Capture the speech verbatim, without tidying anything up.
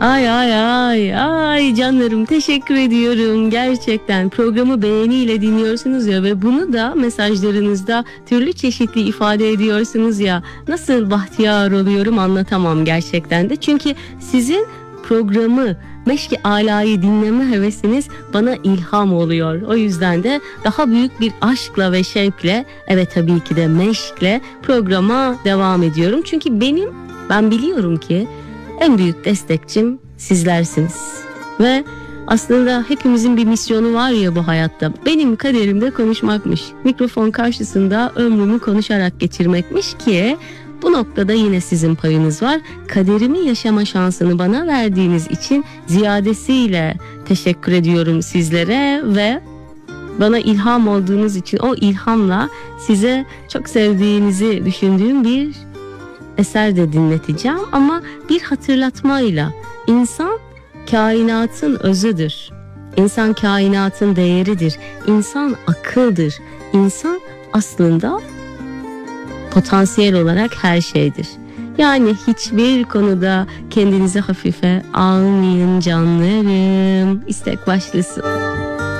Ay ay ay ay canlarım, teşekkür ediyorum. Gerçekten programı beğeniyle dinliyorsunuz ya ve bunu da mesajlarınızda türlü çeşitli ifade ediyorsunuz ya. Nasıl bahtiyar oluyorum anlatamam gerçekten de. Çünkü sizin programı Meşk-i Alâ'yı dinleme hevesiniz bana ilham oluyor. O yüzden de daha büyük bir aşkla ve şevkle, evet tabii ki de meşkle programa devam ediyorum. Çünkü benim, ben biliyorum ki en büyük destekçim sizlersiniz. Ve aslında hepimizin bir misyonu var ya bu hayatta. Benim kaderim de konuşmakmış. Mikrofon karşısında ömrümü konuşarak geçirmekmiş ki bu noktada yine sizin payınız var. Kaderimi yaşama şansını bana verdiğiniz için ziyadesiyle teşekkür ediyorum sizlere ve bana ilham olduğunuz için o ilhamla size çok sevdiğinizi düşündüğüm bir eser de dinleteceğim. Ama bir hatırlatmayla, insan kainatın özüdür. İnsan kainatın değeridir. İnsan akıldır. İnsan aslında potansiyel olarak her şeydir. Yani hiçbir konuda kendinizi hafife almayın canlarım. İstek başlasın.